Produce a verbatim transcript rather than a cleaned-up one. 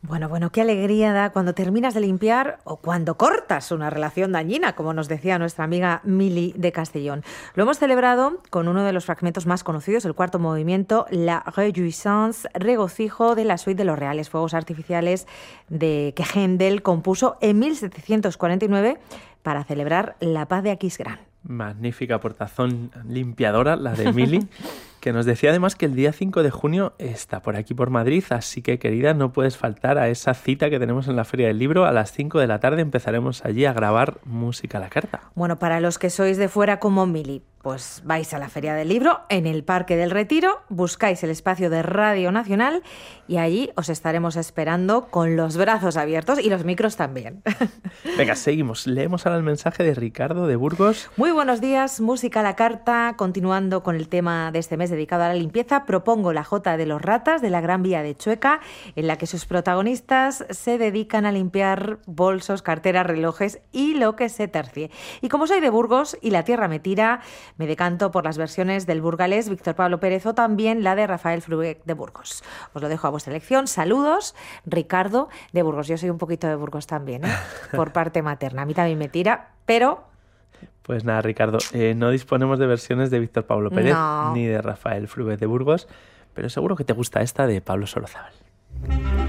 Bueno, bueno, qué alegría da cuando terminas de limpiar o cuando cortas una relación dañina, como nos decía nuestra amiga Mili de Castellón. Lo hemos celebrado con uno de los fragmentos más conocidos, el cuarto movimiento, La Réjouissance, regocijo de la suite de los Reales Fuegos Artificiales de que Händel compuso en mil setecientos cuarenta y nueve para celebrar la paz de Aquisgrán. Magnífica aportación limpiadora, la de Mili, que nos decía además que el día cinco de junio está por aquí por Madrid, así que querida, no puedes faltar a esa cita que tenemos en la Feria del Libro. A las cinco de la tarde empezaremos allí a grabar música a la carta. Bueno, para los que sois de fuera como Mili, pues vais a la Feria del Libro en el Parque del Retiro, buscáis el espacio de Radio Nacional y allí os estaremos esperando con los brazos abiertos y los micros también. Venga, seguimos. Leemos ahora el mensaje de Ricardo de Burgos. Muy buenos días, música a la carta. Continuando con el tema de este mes dedicado a la limpieza, propongo la Jota de los Ratas de la Gran Vía de Chueca, en la que sus protagonistas se dedican a limpiar bolsos, carteras, relojes y lo que se tercie. Y como soy de Burgos y la tierra me tira, me decanto por las versiones del burgalés Víctor Pablo Pérez o también la de Rafael Fruguet de Burgos. Os lo dejo a vuestra elección. Saludos, Ricardo de Burgos. Yo soy un poquito de Burgos también, ¿eh? Por parte materna. A mí también me tira, pero... Pues nada, Ricardo, eh, no disponemos de versiones de Víctor Pablo Pérez no. ni de Rafael Fruguet de Burgos, pero seguro que te gusta esta de Pablo Sorozábal.